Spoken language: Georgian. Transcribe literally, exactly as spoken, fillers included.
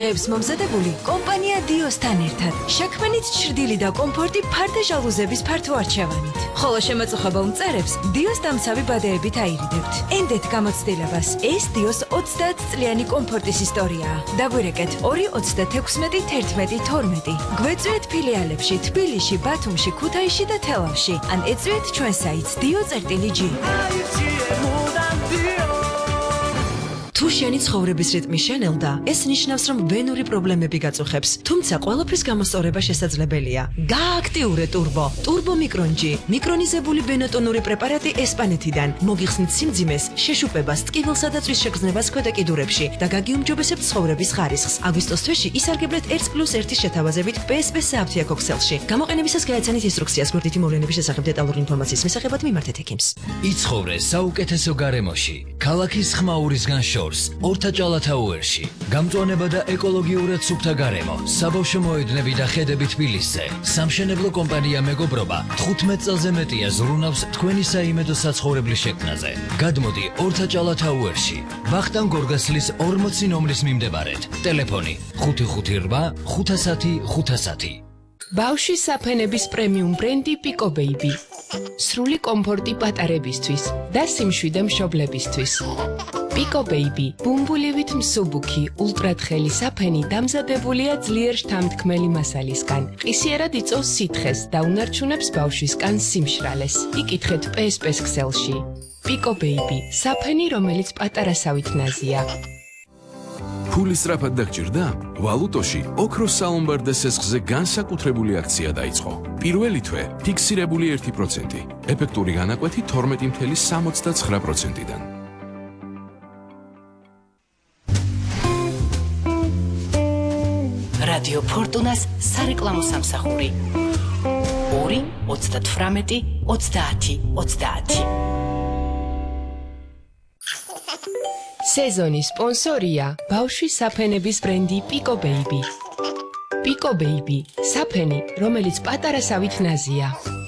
ებს მომზადებული კომპანია დიოსთან ერთად. შექმნით ჩრდილი და კომფორტი ფარდა ჟალუზების ფართო არჩევანით. ხოლო შემაწუხებელ მწერებს დიოს დამცავი ბადეებით აირიდებთ. ენდეთ გამოცდილებას. ეს დიოს ოცდაათ წლიანი კომფორტის ისტორიაა. დაგვირეკეთ ორი ოცდათექვსმეტი თერთმეტი თორმეტი. გვეწვიეთ ფილიალებში თბილისში, ბათუმში, ქუთაისში და თელავში. ან ეწვიეთ ჩვენ საიტს dio.gr. თუ შენი ცხოვრების რიტმი შენელდა, ეს ნიშნავს, რომ ვენური პრობლემები გაწუხებს, თუმცა ყველაფრის გამოსწორება შესაძლებელია. გააქტიურე ტურბო. ტურბო მიკრონჯი, მიკრონიზებული ბენოტონური პრეპარატი ესპანეთიდან. მოგიხსნით სიმძიმეს, შეშუპებას, ტკივილსა და წვის შეგრძნებას ქვედა კიდურებში და გაგიუმჯობესებთ ცხოვრების ხარისხს. აგვისტოს თვეში ისარგებლეთ ერთ პლუს ერთი შეთავაზებით პი ეს პი სააფთიაქო ქსელში. გამოყენებისას გაეცანით ინსტრუქციას გვერდითი მოვლენების შესახებ დეტალური ინფორმაციის მისაღებად მიმართეთ ექიმს. იცხოვრე საუკეთესო გარემოში, ქალაქის ხმაურისგან შორს. ორთაჭალათაუერში გამწვანება და ეკოლოგიურად სუფთა გარემო, საბავშვო მოედნები და ხედები თბილისზე. სამშენებლო კომპანია მეგობრობა თხუთმეტ წელზე მეტია ზრუნავს თქვენი საიმედო საცხოვრებლის შექმნაზე. გადმოდი ორთაჭალათაუერში, ვახტანგ გორგასლის ორმოცი ნომრის მიმდებარედ. ტელეფონი ხუთი ხუთი რვა ხუთასათი ხუთასათი. ბავშვის საფენების პრემიუმ ბრენდი პიკო ბეიბი. სრული კომფორტი პატარებისთვის და სიმშვიდე მშობლებისთვის. პიკო ბეიბი, ბუმბულივით მსუბუქი, ულტრათხელი საფენი დამზადებულია ძლიერ შთამთქმელი მასალისგან. ყისიერად იწვევს სითხეს და უნარჩუნებს ბავშვისგან სიმშრალეს. იკითხეთ პი ეს პი ქსელში. პიკო ბეიბი, საფენი, რომელიც პატარასავით ნაზია. ფული სწრაფად დაგჭირდა? ვალუტოში ოქროს სალომბარდე სესხზე განსაკუთრებული აქცია დაიწყო. პირველი თვე ფიქსირებული ერთი პროცენტი, ეფექტური განაკვეთი თორმეტი წუთი სამოცდაცხრა პროცენტიდან. რადიო ფორტუნას სარეკლამო სამსახური ორი ოცდათვრამეტი ოცდაათი ოცდაათი. სეზონის სპონსორია ბავშვის საფენების ბრენდი პიკო ბეიბი. პიკო ბეიბი, საფენი, რომელიც პატარასავით ნაზია.